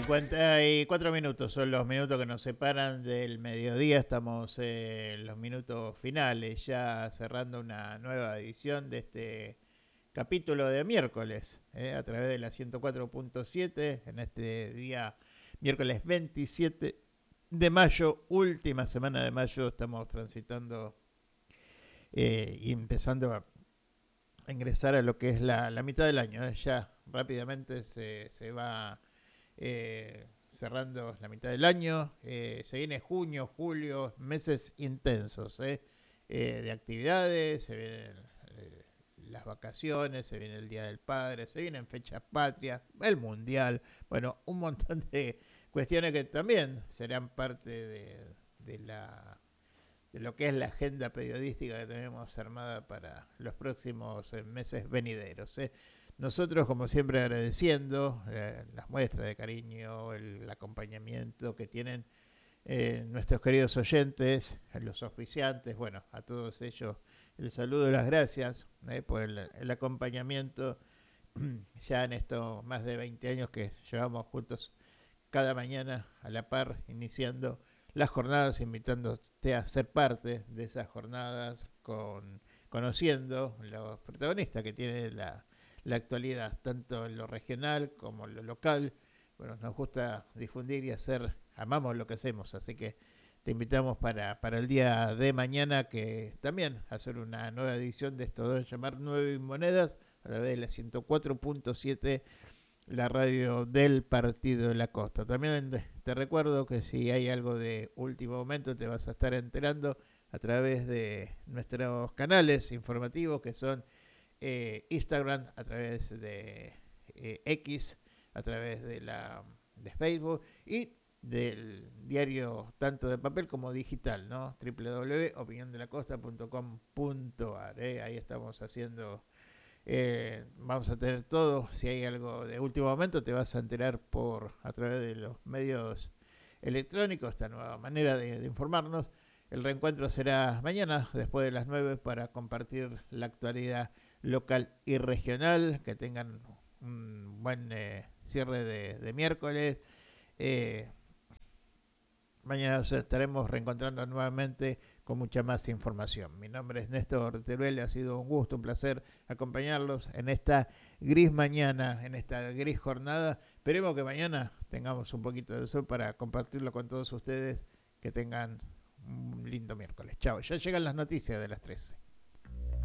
54 minutos son los minutos que nos separan del mediodía. Estamos en los minutos finales, ya cerrando una nueva edición de este capítulo de miércoles, a través de la 104.7, en este día miércoles 27 de mayo, última semana de mayo. Estamos transitando y empezando a ingresar a lo que es la mitad del año. Ya rápidamente se va cerrando la mitad del año. Se viene junio, julio, meses intensos de actividades. Se vienen las vacaciones, se viene el Día del Padre, se vienen fechas patrias, el Mundial. Bueno, un montón de cuestiones que también serán parte de lo que es la agenda periodística que tenemos armada para los próximos meses venideros. Nosotros, como siempre, agradeciendo las muestras de cariño, el acompañamiento que tienen nuestros queridos oyentes, los auspiciantes. Bueno, a todos ellos el saludo y las gracias por el acompañamiento ya en estos más de 20 años que llevamos juntos cada mañana a la par, iniciando las jornadas, invitándote a ser parte de esas jornadas, conociendo los protagonistas que tiene la actualidad, tanto en lo regional como en lo local. Bueno, nos gusta difundir y hacer, amamos lo que hacemos, así que te invitamos para el día de mañana, que también hacer una nueva edición de esto de llamar Nueve Monedas, a través de la 104.7, la radio del Partido de la Costa. También te recuerdo que si hay algo de último momento te vas a estar enterando a través de nuestros canales informativos, que son Instagram, a través de X, a través de Facebook y del diario tanto de papel como digital, ¿no? www.opiniondelacosta.com.ar. Ahí estamos haciendo, vamos a tener todo. Si hay algo de último momento te vas a enterar a través de los medios electrónicos, esta nueva manera de informarnos. El reencuentro será mañana después de las 9 para compartir la actualidad local y regional. Que tengan un buen cierre de miércoles. Mañana nos estaremos reencontrando nuevamente con mucha más información. Mi nombre es Néstor Teruel, ha sido un gusto, un placer acompañarlos en esta gris mañana, en esta gris jornada. Esperemos que mañana tengamos un poquito de sol para compartirlo con todos ustedes. Que tengan un lindo miércoles. Chao, ya llegan las noticias de las 13.